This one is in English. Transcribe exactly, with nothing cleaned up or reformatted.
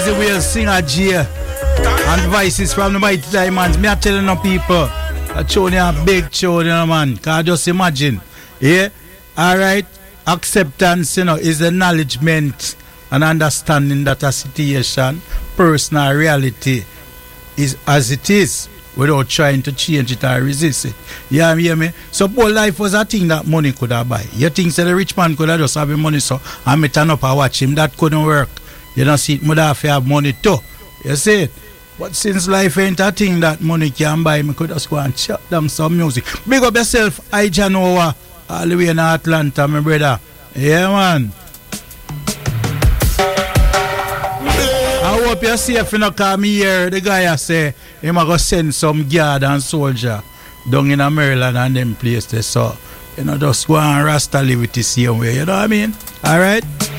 Easy Will Singer J and voices from the Mighty Diamonds. Me are telling no people that tune a big tune, you know, man. Cause just imagine, yeah. All right, acceptance, you know, is acknowledgement and understanding that a situation, personal reality is as it is, without trying to change it or resist it. You hear me? So poor life was a thing that money could have buy. You think so the rich man could have just have money, so I me turn up and watch him. That couldn't work. You don't see it, would have to have money too. You see it? But since life ain't a thing that money can buy, me could just go and chop them some music. Big up yourself, I Janova, all the way in Atlanta, my brother. Yeah, man. I hope you're safe, you know, because me here, the guy I say, he might go send some guard and soldier down in Maryland and them places. So, you know, just go and Rasta live with the same way, you know what I mean? All right?